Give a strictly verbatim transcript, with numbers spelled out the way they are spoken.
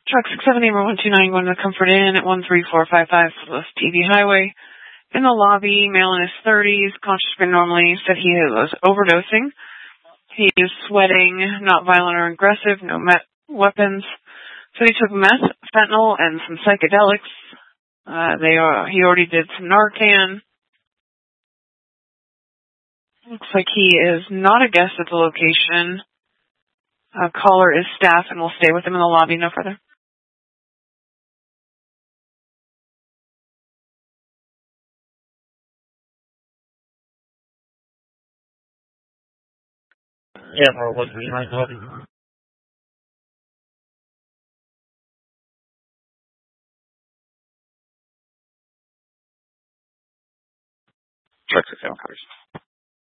Truck six seven eight one two nine going to the Comfort Inn at one three four five five Southwest T V Highway. In the lobby, male in his thirties, conscious but normally, said he was overdosing. He is sweating, not violent or aggressive, no met weapons. So he took meth, fentanyl, and some psychedelics. Uh, they are, he already did some Narcan. Looks like he is not a guest at the location. Uh, caller is staff and will stay with him in the lobby, no further. Yeah, for one three nine lobby. Truck six seven cars.